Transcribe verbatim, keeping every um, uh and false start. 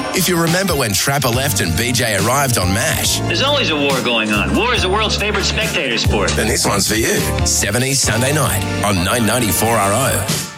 If you remember when Trapper left and B J arrived on MASH, there's always a war going on. War is the world's favorite spectator sport. Then this one's for you. seventies Sunday night on nine ninety-four R O.